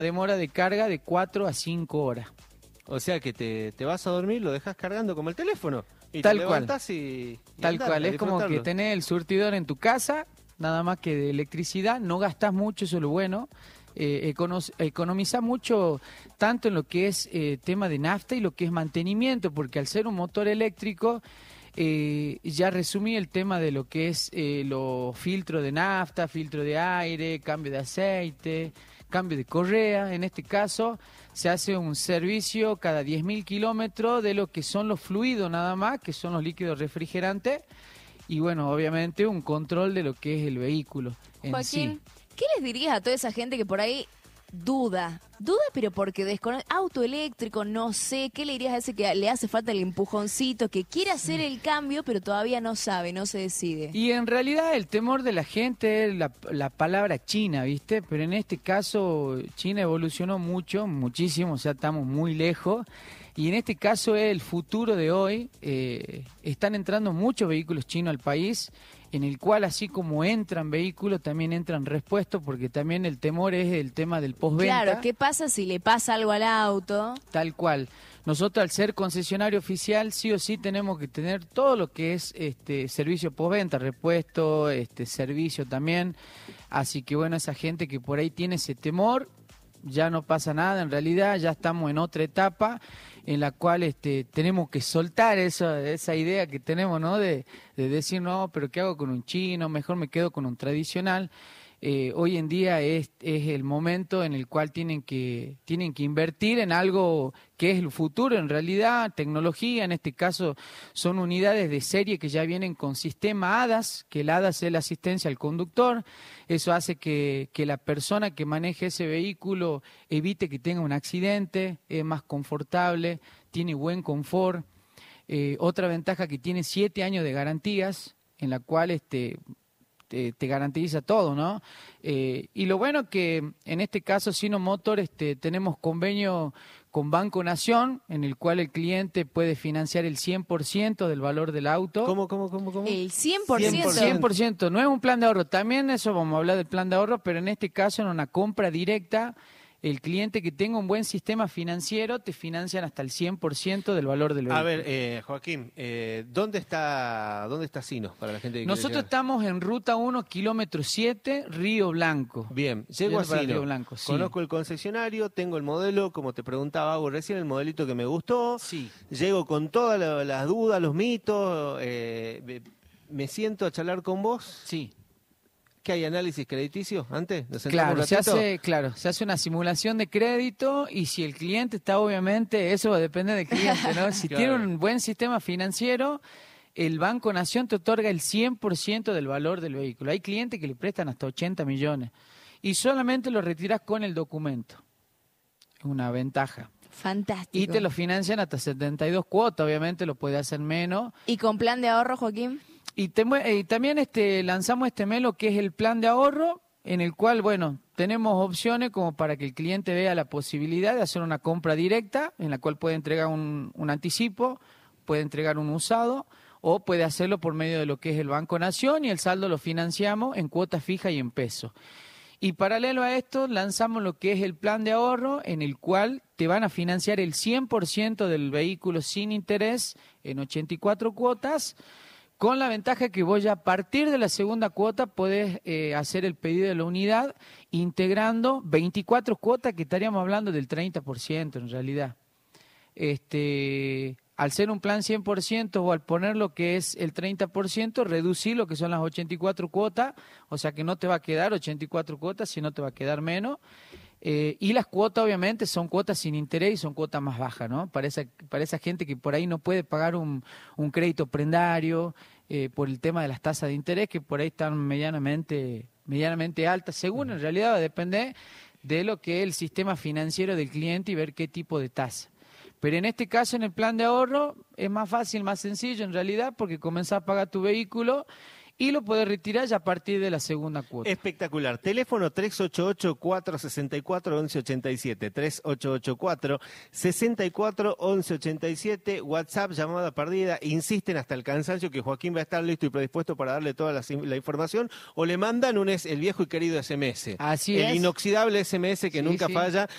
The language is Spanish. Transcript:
demora de carga de 4 a 5 horas. O sea que te vas a dormir, lo dejas cargando como el teléfono. Y Tal te cual. levantás y Tal andás cual, a es como que disfrutarlo. tenés el surtidor en tu casa, nada más que de electricidad, no gastás mucho, eso es lo bueno. Economizás mucho tanto en lo que es tema de nafta y lo que es mantenimiento, porque al ser un motor eléctrico, ya resumí el tema de lo que es los filtros de nafta, filtro de aire, cambio de aceite, cambio de correa. En este caso se hace un servicio cada 10.000 kilómetros de lo que son los fluidos nada más, que son los líquidos refrigerantes, y bueno, obviamente un control de lo que es el vehículo en Joaquín, sí. ¿qué les dirías a toda esa gente que por ahí duda, pero porque desconoce, auto eléctrico, no sé, ¿qué le dirías a ese que le hace falta el empujoncito, que quiere hacer el cambio, pero todavía no sabe, no se decide? Y en realidad el temor de la gente es la palabra China, ¿viste? Pero en este caso China evolucionó mucho, muchísimo, o sea, estamos muy lejos. Y en este caso es el futuro de hoy. Están entrando muchos vehículos chinos al país, en el cual así como entran vehículos, también entran repuestos, porque también el temor es el tema del postventa. Claro, ¿qué pasa si le pasa algo al auto? Tal cual. Nosotros al ser concesionario oficial sí o sí tenemos que tener todo lo que es servicio postventa, repuesto, servicio también. Así que bueno, esa gente que por ahí tiene ese temor, ya no pasa nada, en realidad ya estamos en otra etapa en la cual tenemos que soltar esa idea que tenemos, ¿no? De decir, no, pero ¿qué hago con un chino? Mejor me quedo con un tradicional. Hoy en día es el momento en el cual tienen que invertir en algo que es el futuro, en realidad, tecnología. En este caso son unidades de serie que ya vienen con sistema ADAS, que el ADAS es la asistencia al conductor. Eso hace que la persona que maneje ese vehículo evite que tenga un accidente, es más confortable, tiene buen confort. Otra ventaja que tiene 7 años de garantías, en la cual te garantiza todo, ¿no? Y lo bueno que en este caso Sino Motor tenemos convenio con Banco Nación, en el cual el cliente puede financiar el 100% del valor del auto. ¿Cómo? El 100%. 100%, no es un plan de ahorro. También eso vamos a hablar del plan de ahorro, pero en este caso en una compra directa, el cliente que tenga un buen sistema financiero te financian hasta el 100% del valor del vehículo. A ver, Joaquín, ¿dónde está Sino para la gente que quiere Nosotros llegar? estamos en Ruta 1, kilómetro 7, Río Blanco. Bien, llego a Para Sino, Río Blanco, sí. conozco el concesionario, tengo el modelo, como te preguntaba hago recién, el modelito que me gustó, Sí. llego con todas las dudas, los mitos, me siento a charlar con vos. Sí. ¿Qué hay análisis crediticio antes? ¿Nos sentamos Claro, un ratito? se hace una simulación de crédito y si el cliente está, obviamente, eso depende del cliente, ¿no? Si Claro. tiene un buen sistema financiero, el Banco Nación te otorga el 100% del valor del vehículo. Hay clientes que le prestan hasta 80 millones y solamente lo retiras con el documento. Es una ventaja. Fantástico. Y te lo financian hasta 72 cuotas, obviamente lo puede hacer menos. ¿Y con plan de ahorro, Joaquín? Y también lanzamos este mes lo que es el plan de ahorro, en el cual, bueno, tenemos opciones como para que el cliente vea la posibilidad de hacer una compra directa, en la cual puede entregar un anticipo, puede entregar un usado, o puede hacerlo por medio de lo que es el Banco Nación, y el saldo lo financiamos en cuota fija y en pesos. Y paralelo a esto, lanzamos lo que es el plan de ahorro, en el cual te van a financiar el 100% del vehículo sin interés en 84 cuotas, con la ventaja que vos ya a partir de la segunda cuota podés hacer el pedido de la unidad integrando 24 cuotas, que estaríamos hablando del 30% en realidad. Al ser un plan 100% o al poner lo que es el 30%, reducir lo que son las 84 cuotas, o sea que no te va a quedar 84 cuotas, sino te va a quedar menos. Y las cuotas obviamente son cuotas sin interés y son cuotas más bajas, ¿no? Para esa gente que por ahí no puede pagar un crédito prendario por el tema de las tasas de interés, que por ahí están medianamente altas, según en realidad va a depender de lo que es el sistema financiero del cliente y ver qué tipo de tasa. Pero en este caso, en el plan de ahorro, es más fácil, más sencillo en realidad, porque comenzás a pagar tu vehículo y lo podés retirar ya a partir de la segunda cuota. Espectacular. Teléfono 388-464-1187. 3884-64-1187. WhatsApp, llamada perdida. Insisten hasta el cansancio que Joaquín va a estar listo y predispuesto para darle toda la información. O le mandan el viejo y querido SMS. Así el es. inoxidable SMS que Sí, nunca sí. falla.